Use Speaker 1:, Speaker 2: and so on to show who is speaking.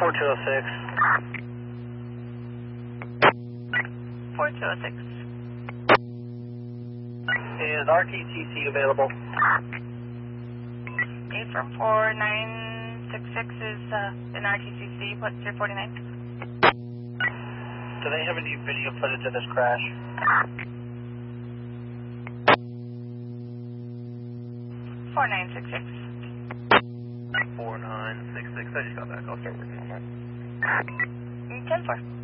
Speaker 1: 4206.
Speaker 2: 4206.
Speaker 1: Is RTCC available?
Speaker 2: From 4966 is in RTCC. What's your 49?
Speaker 1: Do they have any video footage of this crash?
Speaker 2: 4966.
Speaker 1: 4966. I just got back. I'll start working on that.
Speaker 2: 10-4.